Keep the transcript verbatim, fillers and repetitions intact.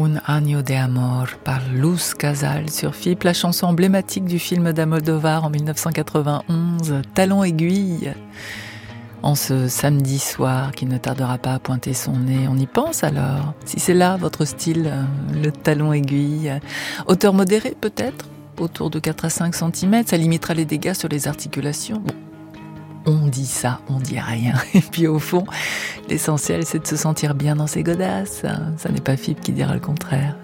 Un año de amor par Luz Casal sur F I P, la chanson emblématique du film d'Almodovar en mille neuf cent quatre-vingt-onze, Talon aiguille. En ce samedi soir qui ne tardera pas à pointer son nez, on y pense alors? Si c'est là votre style, le talon aiguille. Hauteur modérée peut-être? Autour de quatre à cinq centimètres, ça limitera les dégâts sur les articulations. Bon. On dit ça, on dit rien. Et puis au fond, l'essentiel c'est de se sentir bien dans ses godasses. Ça n'est pas F I P qui dira le contraire.